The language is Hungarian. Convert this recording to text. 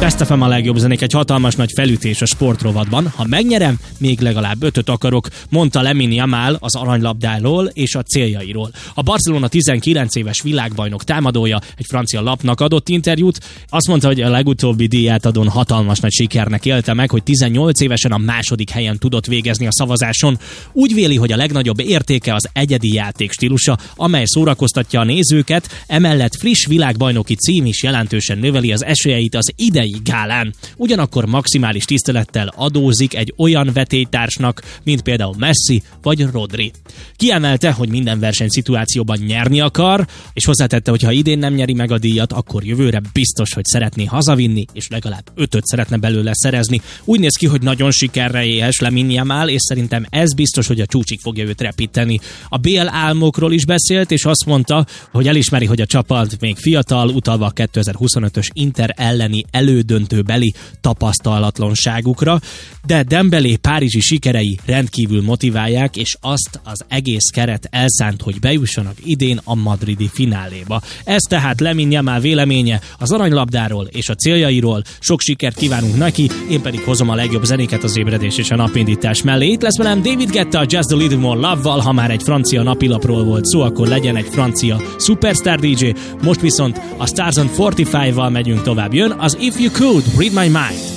Best FM a legjobb zenék, egy hatalmas nagy felütés a sportrovatban. Ha megnyerem, még legalább 5-öt akarok, mondta Lamine Yamal az aranylabdáról és a céljairól. A Barcelona 19 éves világbajnok támadója egy francia lapnak adott interjút. Azt mondta, hogy a legutóbbi díjátadón hatalmas nagy sikernek élte meg, hogy 18 évesen a második helyen tudott végezni a szavazáson. Úgy véli, hogy a legnagyobb értéke az egyedi játék stílusa, amely szórakoztatja a nézőket, emellett friss világbajnoki cím is jelentősen növeli az esélyeit az idei gálán. Ugyanakkor maximális tisztelettel adózik egy olyan vetélytársnak, mint például Messi vagy Rodri. Kiemelte, hogy minden versenyszituációban nyerni akar, és hozzátette, hogy ha idén nem nyeri meg a díjat, akkor jövőre biztos, hogy szeretné hazavinni, és legalább 5-öt szeretne belőle szerezni. Úgy néz ki, hogy nagyon sikerre éhes Lamine Yamal, és szerintem ez biztos, hogy a csúcsig fogja őt repíteni. A BL álmokról is beszélt, és azt mondta, hogy elismeri, hogy a csapat még fiatal, utalva a 2025-ös Inter elleni elődöntőbeli tapasztalatlanságukra, de Dembélé párizsi sikerei rendkívül motiválják, és azt az egész keret elszánt, hogy bejussanak idén a madridi fináléba. Ez tehát Lamine Yamal véleménye az aranylabdáról és a céljairól. Sok sikert kívánunk neki, én pedig hozom a legjobb zenéket az ébredés és a napindítás mellé. Itt lesz velem David Guetta a Just a Little More Love-val, ha már egy francia napilapról volt szó, akkor legyen egy francia superstar DJ. Most viszont a Stars on 45-val megyünk tovább. Jön az If You Could Read My Mind.